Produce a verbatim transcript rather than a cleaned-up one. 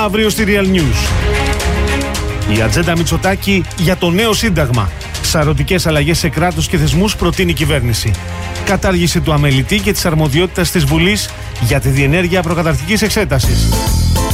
αύριο στη Real News. Η ατζέντα Μητσοτάκη για το νέο σύνταγμα. Σαρωτικές αλλαγές σε κράτος και θεσμούς προτείνει η κυβέρνηση. Κατάργηση του αμελητή και της αρμοδιότητας της Βουλής για τη διενέργεια προκαταρκτικής εξέτασης.